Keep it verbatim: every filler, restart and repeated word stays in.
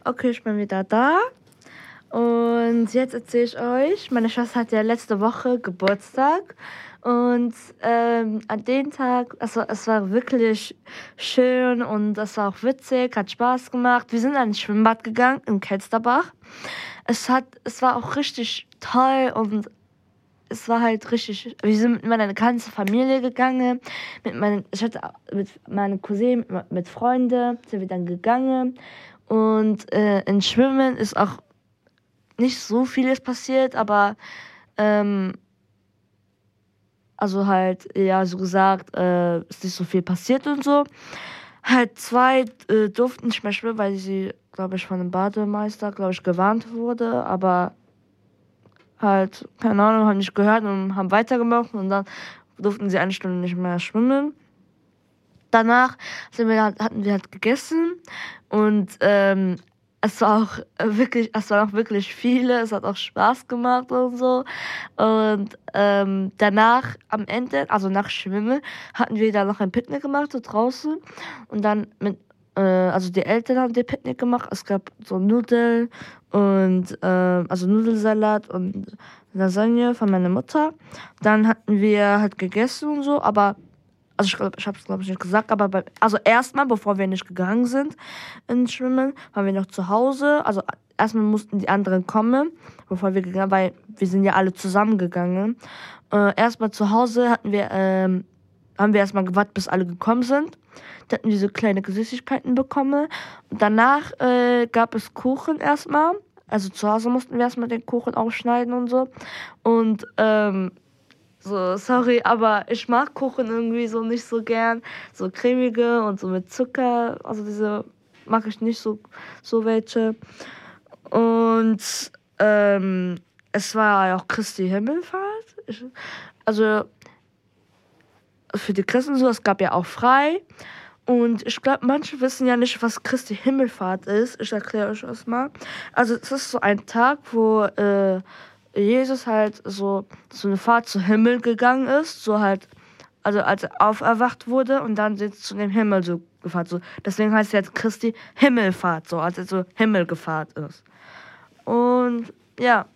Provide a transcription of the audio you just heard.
Okay, ich bin wieder da. Und jetzt erzähle ich euch, meine Schwester hat ja letzte Woche Geburtstag. Und ähm, an dem Tag, also es war wirklich schön und es war auch witzig, hat Spaß gemacht. Wir sind an ins Schwimmbad gegangen im Kelsterbach. Es hat, es war auch richtig toll und es war halt richtig, wir sind mit meiner ganzen Familie gegangen, mit meinen, ich hatte mit meinen Cousinen, mit, mit Freunden sind wir dann gegangen und äh, in Schwimmen ist auch nicht so vieles passiert, aber ähm, also halt, ja, so gesagt, äh, ist nicht so viel passiert und so. Halt zwei äh, durften nicht mehr schwimmen, weil sie, glaube ich, von dem Bademeister, glaube ich, gewarnt wurde, aber halt, keine Ahnung, haben nicht gehört und haben weitergemacht und dann durften sie eine Stunde nicht mehr schwimmen. Danach sind wir, halt- hatten wir halt gegessen und ähm, es war auch wirklich, es waren auch wirklich viele, es hat auch Spaß gemacht und so. Und ähm, danach am Ende, also nach Schwimmen, hatten wir dann noch ein Picknick gemacht, so draußen. Und dann mit, äh, also die Eltern haben den Picknick gemacht. Es gab so Nudeln und, äh, also Nudelsalat und Lasagne von meiner Mutter. Dann hatten wir halt gegessen und so, aber also ich glaube, ich habe es glaube ich nicht gesagt, aber bei, also erstmal, bevor wir nicht gegangen sind ins Schwimmen, waren wir noch zu Hause. Also erstmal mussten die anderen kommen, bevor wir gegangen, weil wir sind ja alle zusammen gegangen. Äh, erstmal zu Hause hatten wir, ähm, haben wir erstmal gewartet, bis alle gekommen sind. Da hatten wir so kleine Süßigkeiten bekommen. Und danach äh, gab es Kuchen erstmal. Also zu Hause mussten wir erstmal den Kuchen aufschneiden und so. Und ähm, so, sorry, aber ich mag Kuchen irgendwie so nicht so gern. So cremige und so mit Zucker. Also diese mag ich nicht so, so welche. Und ähm, es war ja auch Christi Himmelfahrt. Ich, also für die Christen so, es gab ja auch frei. Und ich glaube, manche wissen ja nicht, was Christi Himmelfahrt ist. Ich erkläre euch das mal. Also es ist so ein Tag, wo äh, Jesus halt so, so eine Fahrt zum Himmel gegangen ist. So halt, also als er auferwacht wurde und dann sind sie zu dem Himmel so gefahren. So, deswegen heißt es jetzt Christi Himmelfahrt, so als er so Himmel gefahren ist. Und ja.